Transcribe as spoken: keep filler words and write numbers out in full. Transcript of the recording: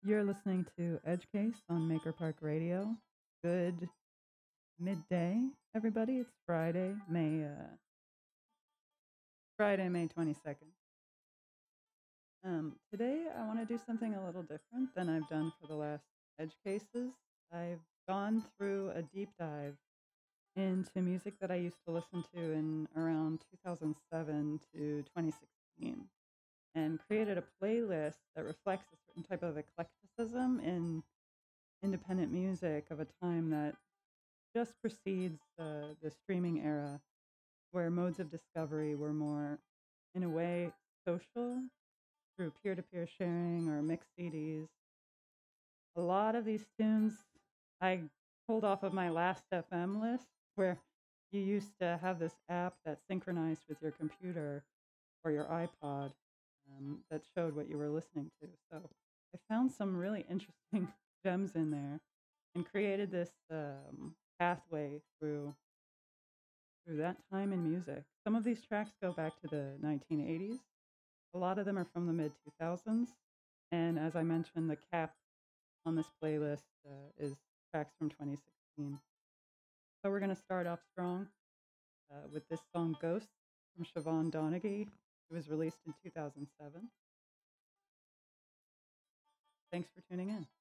You're listening to Edgecase on Maker Park Radio. Good midday, everybody. It's Friday, May uh, Friday, May twenty-second. Um, today, I want to do something a little different than I've done for the last Edgecases. I've gone through a deep dive into music that I used to listen to in around two thousand seven to twenty sixteen, and created a playlist that reflects a certain type of eclecticism in independent music of a time that just precedes uh, the streaming era, where modes of discovery were more, in a way, social through peer to peer sharing or mixed C Ds. A lot of these tunes I pulled off of my last F M list, where you used to have this app that synchronized with your computer or your iPod um, that showed what you were listening to. So I found some really interesting gems in there and created this um, pathway through through that time in music. Some of these tracks go back to the nineteen eighties. A lot of them are from the mid two thousands. And as I mentioned, the cap on this playlist uh, is tracks from twenty sixteen. So we're going to start off strong uh, with this song Ghost from Siobhan Donaghy. It was released in two thousand seven. Thanks for tuning in.